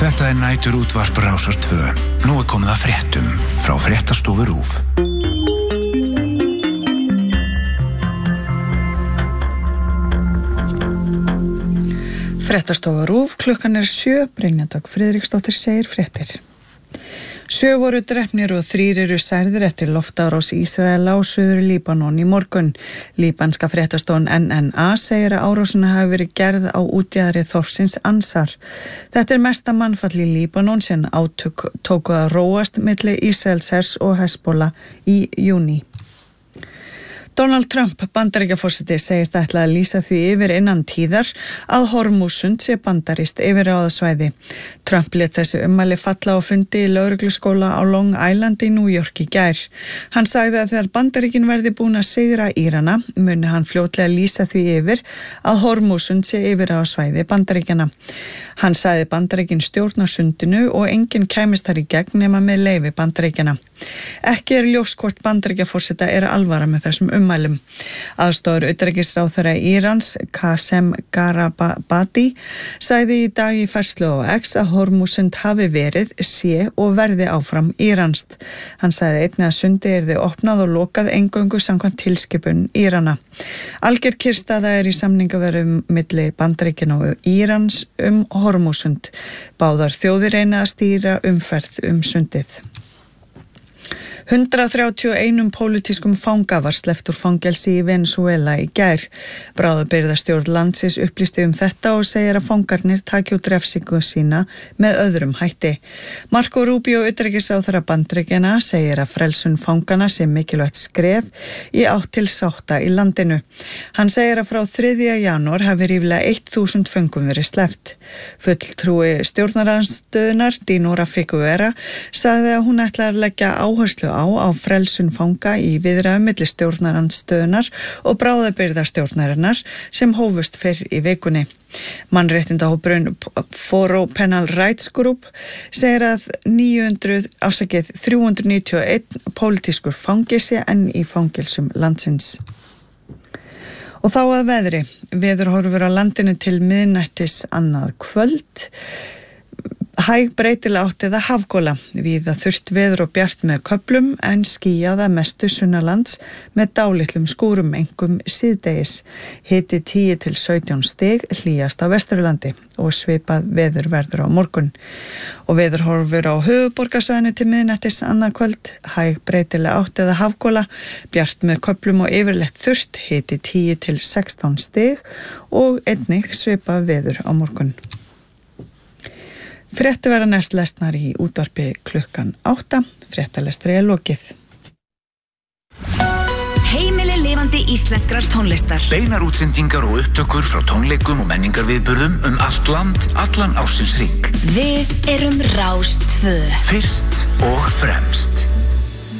Þetta nætur útvarp Rásar 2. Nú komið að fréttum frá Fréttastofu RÚV. Fréttastofa RÚV, klukkan 7, Brynja Dögg Friðriksdóttir segir fréttir. 7 voru drepnir og 3 eru særðir eftir loftárás Ísraela á suður Líbanon í morgun. Líbanska fréttastofan NNA segir að árásina hafi verið gerð á útjaðri þorpsins Ansar. Þetta er mesta mannfall í Líbanon sem átök tóku að róast milli Ísraelshers og Hezbollah í júní. Donald Trump, Bandaríkjaforseti, segist ætla að lýsa því yfir innan tíðar að Hormússund sé bandarískt yfirráðasvæði. Trump lét þessi ummæli falla á fundi í lögregluskóla á Long Island í New York í gær. Hann sagði að þegar Bandaríkin verði búin að sigra Írana, muni hann fljótlega lýsa því yfir að Hormússund sé yfirráðasvæði Bandaríkjana. Hann sagði Bandaríkin stjórna sundinu og enginn kæmist þar í gegn nema með leyfi Bandaríkjana. Ekki er ljóst hvort Bandaríkjaforseta er alvara með þessum ummælum. Aðstoðar utanríkisráðherra Írans, Qasem Gharibabadi, sagði í dag í færslu á X að Hormússund hafi verið, sé og verði áfram íranskt. Hann sagði einnig að sundi yrði opnað og lokað eingöngu samkvæmt tilskipun Írana. Alger kyrrstaða er í samningaverðum milli Bandaríkjanna og Írans Hormússund. Báðar þjóðir reyna að stýra umferð sundið. 131 pólitískum fanga var sleppt úr fangelsi í Venezuela í gær. Bráðabirgðastjórn landsins upplýsti þetta og segir að fangarnir taki út refsingu sína með öðrum hætti. Marco Rubio, utanríkisráðherra Bandaríkjanna, segir að frelsun fangana sé mikilvægt skref í átt til sátta í landinu. Hann segir að frá 3. janúar hafi ríflega 1000 föngum verið sleppt. Fulltrúi stjórnarandstöðunar, Dinora Figuera, sagði að hún ætlar að leggja áherslu á frelsun fanga í viðræðum milli stjórnarandstöðunar og bráðabirgðastjórnarinnar sem hófust fyrr í vikunni. Mannréttindahópurinn Foro Penal Rights Group segir að 391 pólitískur fangi sé enn í fangelsum landsins. Og þá að veðri. Veðurhorfur á landinu til miðnættis annað kvöld. Hæg breytileg átt eða hafgola, víða þurrt veður og bjart með köflum en skýjað að mestu sunnanlands með dálitlum skúrum, einkum síðdegis. Hiti 10 til 17 stig, hlýjast á Vesturlandi og svipað veður verður á morgun. Og veðurhorfur á höfuðborgarsvæðinu til miðnættis annað kvöld, hæg breytileg átt eða hafgola, bjart með köflum og yfirleitt þurrt, hiti 10 til 16 stig og einnig svipað veður á morgun. Fréttir verða næst lesnar í útvarpi klukkan 8. Fréttalestri er lokið. Heimili lifandi íslenskrar tónlistar. Beinar útsendingar og upptökur frá tónleikum og menningarviðburðum allt land, allan ársins hring. Við erum Rás 2. Fyrst og fremst.